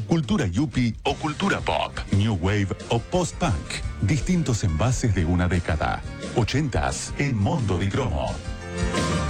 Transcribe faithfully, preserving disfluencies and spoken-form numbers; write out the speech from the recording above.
cultura yuppie o cultura pop, new wave o post-punk. Distintos envases de una década. ochentas en Mondo di Cromo.